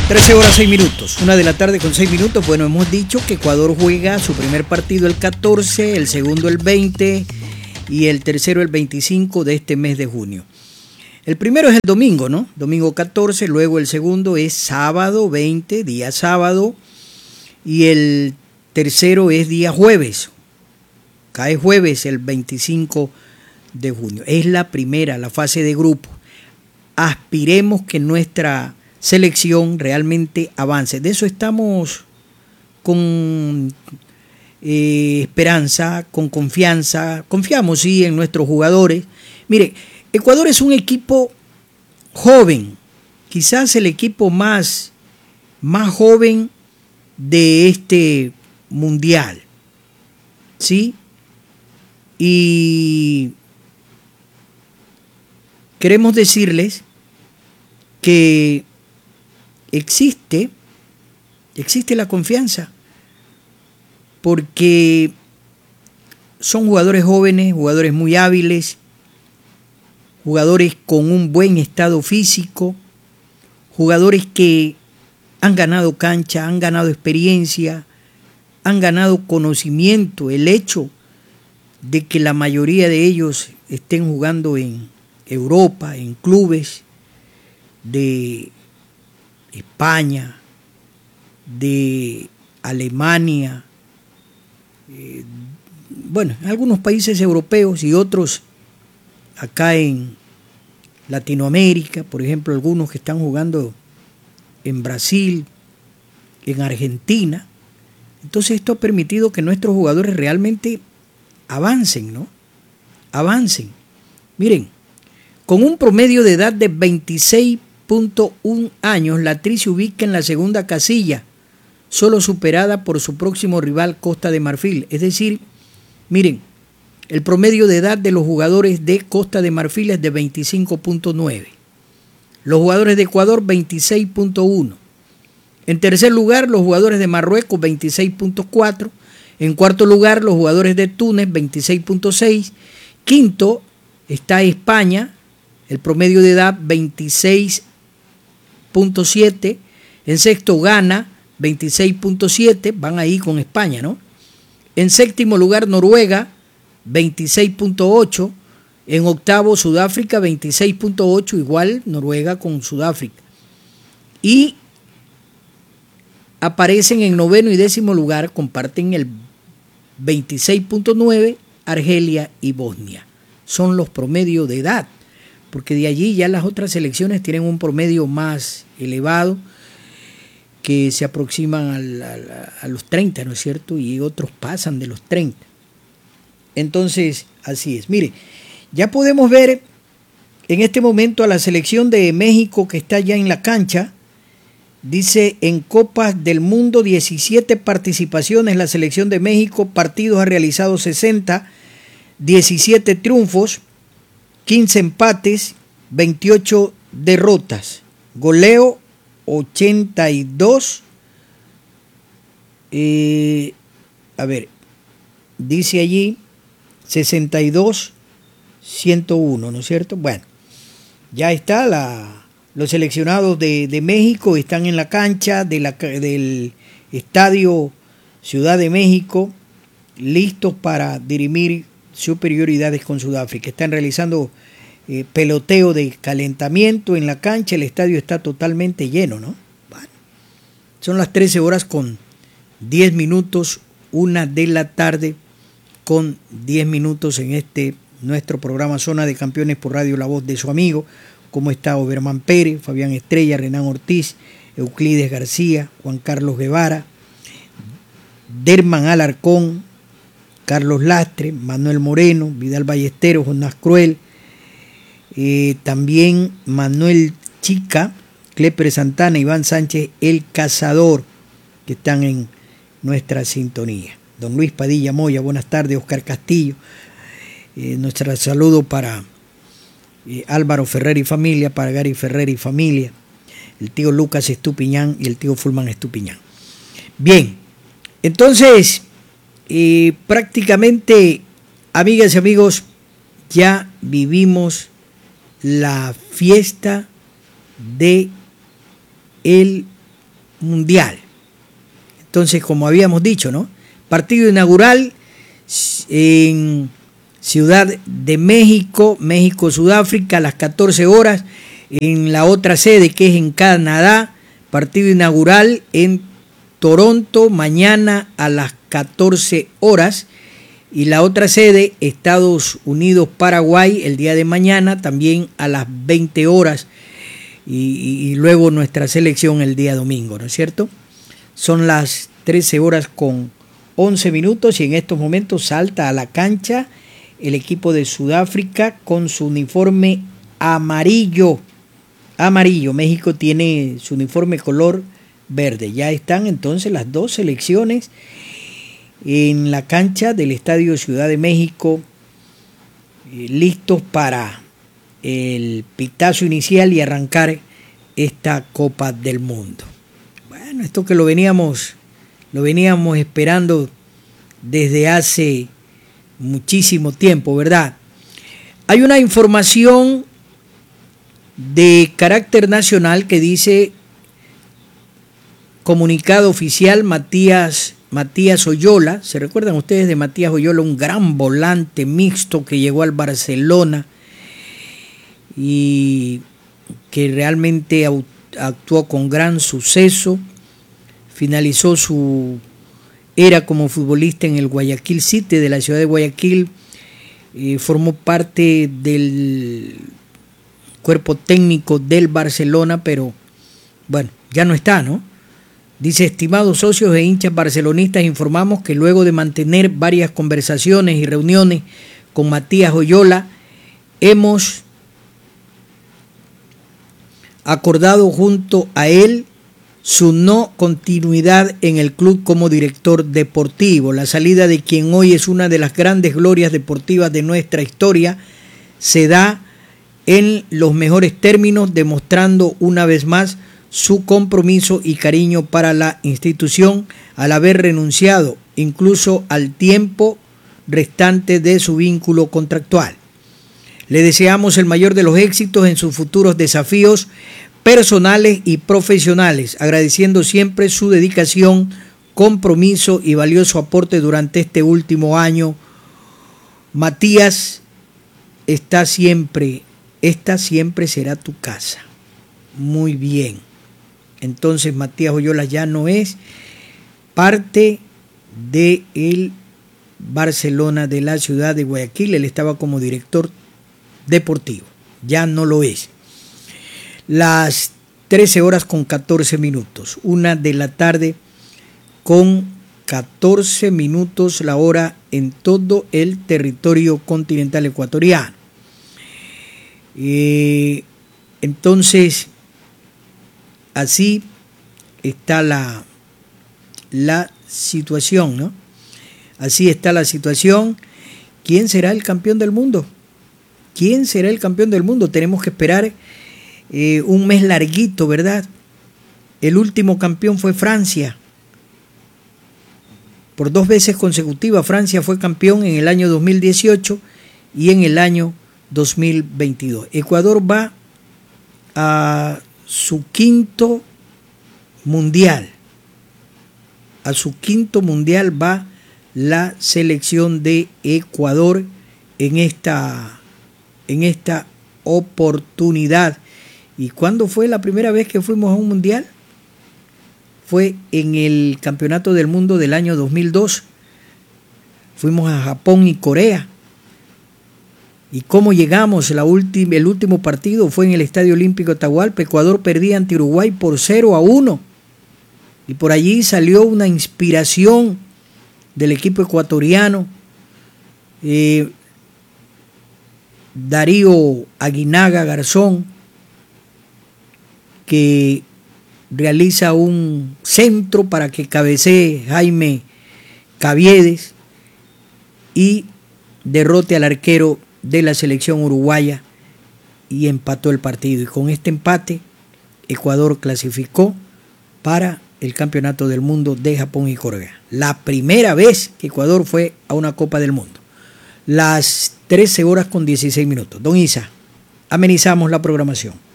13:06, 1 de la tarde con 6 minutos. Bueno, hemos dicho que Ecuador juega su primer partido el 14, el segundo el 20 y el tercero el 25 de este mes de junio. El primero es el domingo, ¿no? Domingo 14, luego el segundo es sábado 20, día sábado, y el tercero es día jueves. Cae jueves el 25 de junio. Es la primera, la fase de grupo. Aspiremos que nuestra selección realmente avance. De eso estamos con esperanza, con confianza. Confiamos, sí, en nuestros jugadores. Mire, Ecuador es un equipo joven, quizás el equipo más joven de este mundial, ¿sí? Y queremos decirles que existe la confianza, porque son jugadores jóvenes, jugadores muy hábiles, jugadores con un buen estado físico, jugadores que han ganado cancha, han ganado experiencia, han ganado conocimiento. El hecho de que la mayoría de ellos estén jugando en Europa, en clubes de España, de Alemania, bueno, en algunos países europeos y otros acá en Latinoamérica, por ejemplo, algunos que están jugando en Brasil, en Argentina. Entonces esto ha permitido que nuestros jugadores realmente avancen, ¿no? Avancen. Miren, con un promedio de edad de 26.1 años, la Tri se ubica en la segunda casilla, solo superada por su próximo rival Costa de Marfil. Es decir, miren, el promedio de edad de los jugadores de Costa de Marfil es de 25.9. Los jugadores de Ecuador, 26.1. En tercer lugar, los jugadores de Marruecos, 26.4. En cuarto lugar, los jugadores de Túnez, 26.6. Quinto está España, el promedio de edad 26.7. En sexto, Ghana, 26.7. Van ahí con España, ¿no? En séptimo lugar, Noruega, 26.8. En octavo, Sudáfrica, 26.8. Igual Noruega con Sudáfrica. Y aparecen en noveno y décimo lugar, comparten el 26.9, Argelia y Bosnia. Son los promedios de edad, porque de allí ya las otras selecciones tienen un promedio más elevado, que se aproximan a los 30, ¿no es cierto? Y otros pasan de los 30. Entonces, así es. Mire, ya podemos ver en este momento a la selección de México que está ya en la cancha. Dice, en Copas del Mundo, 17 participaciones la selección de México, partidos ha realizado 60, 17 triunfos, 15 empates, 28 derrotas, goleo 82, dice allí 62, 101, ¿no es cierto? Bueno, ya está los seleccionados de México están en la cancha del Estadio Ciudad de México, listos para dirimir superioridades con Sudáfrica. Están realizando peloteo de calentamiento en la cancha, el estadio está totalmente lleno, ¿no? Bueno, son las 13:10 con 10 minutos, 1 de la tarde con 10 minutos en nuestro programa Zona de Campeones por Radio La Voz de su amigo. ¿Cómo está Oberman Pérez, Fabián Estrella, Renan Ortiz, Euclides García, Juan Carlos Guevara, Derman Alarcón, Carlos Lastre, Manuel Moreno, Vidal Ballesteros, Jonás Cruel, también Manuel Chica, Clepre Santana, Iván Sánchez, El Cazador, que están en nuestra sintonía. Don Luis Padilla Moya, buenas tardes. Oscar Castillo, nuestro saludo para Álvaro Ferrer y familia, para Gary Ferrer y familia, el tío Lucas Estupiñán y el tío Fulman Estupiñán. Bien, entonces, prácticamente, amigas y amigos, ya vivimos la fiesta de el mundial. Entonces, como habíamos dicho, ¿no? Partido inaugural en Ciudad de México, México-Sudáfrica a las 14 horas. En la otra sede, que es en Canadá, partido inaugural en Toronto, mañana a las 14 horas. Y la otra sede, Estados Unidos-Paraguay, el día de mañana, también a las 20 horas. Y luego nuestra selección el día domingo, ¿no es cierto? Son las 13 horas con 11 minutos y en estos momentos salta a la cancha el equipo de Sudáfrica con su uniforme amarillo. México tiene su uniforme color verde. Ya están entonces las dos selecciones en la cancha del Estadio Ciudad de México, listos para el pitazo inicial y arrancar esta Copa del Mundo. Bueno, esto que lo veníamos esperando desde hace muchísimo tiempo, ¿verdad? Hay una información de carácter nacional que dice: comunicado oficial, Matías Oyola. ¿Se recuerdan ustedes de Matías Oyola? Un gran volante mixto que llegó al Barcelona y que realmente actuó con gran suceso. Finalizó su era como futbolista en el Guayaquil City de la ciudad de Guayaquil. Formó parte del cuerpo técnico del Barcelona, pero bueno, ya no está, ¿no? Dice: estimados socios e hinchas barcelonistas, informamos que luego de mantener varias conversaciones y reuniones con Matías Oyola, hemos acordado junto a él su no continuidad en el club como director deportivo. La salida de quien hoy es una de las grandes glorias deportivas de nuestra historia se da en los mejores términos, demostrando una vez más su compromiso y cariño para la institución al haber renunciado incluso al tiempo restante de su vínculo contractual. Le deseamos el mayor de los éxitos en sus futuros desafíos personales y profesionales, agradeciendo siempre su dedicación, compromiso y valioso aporte durante este último año. Matías, esta siempre será tu casa. Muy bien. Entonces Matías Oyola ya no es parte del Barcelona de la ciudad de Guayaquil. Él estaba como director deportivo. Ya no lo es. Las 13 horas con 14 minutos. 1 de la tarde con 14 minutos la hora en todo el territorio continental ecuatoriano. Entonces, así está la situación, ¿no? Así está la situación. ¿Quién será el campeón del mundo? ¿Quién será el campeón del mundo? Tenemos que esperar un mes larguito, ¿verdad? El último campeón fue Francia. Por 2 veces consecutivas, Francia fue campeón en el año 2018 y en el año 2022. Ecuador va a su quinto mundial. A su quinto mundial va la selección de Ecuador en esta oportunidad. ¿Y cuándo fue la primera vez que fuimos a un mundial? Fue en el Campeonato del Mundo del año 2002. Fuimos a Japón y Corea. ¿Y cómo llegamos? El último partido fue en el Estadio Olímpico Atahualpa. Ecuador perdía ante Uruguay por 0-1. Y por allí salió una inspiración del equipo ecuatoriano. Darío Aguinaga Garzón, que realiza un centro para que cabecee Jaime Caviedes y derrote al arquero de la selección uruguaya y empató el partido. Y con este empate, Ecuador clasificó para el Campeonato del Mundo de Japón y Corea. La primera vez que Ecuador fue a una Copa del Mundo. Las 13 horas con 16 minutos. Don Isa, amenizamos la programación.